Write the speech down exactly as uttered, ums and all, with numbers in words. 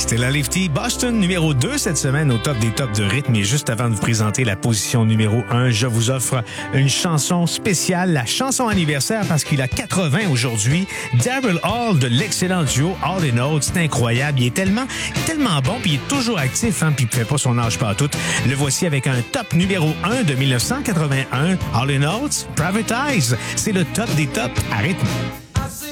C'était la Lefty Boston numéro deux cette semaine au top des tops de rythme. Et juste avant de vous présenter la position numéro un, je vous offre une chanson spéciale, la chanson anniversaire parce qu'il a quatre-vingts aujourd'hui. Daryl Hall de l'excellent duo Hall and Oates, c'est incroyable. Il est tellement, tellement bon puis il est toujours actif, hein, puis il ne fait pas son âge partout. Le voici avec un top numéro un de dix-neuf cent quatre-vingt-un. Hall and Oates, Private Eyes. C'est le top des tops à rythme.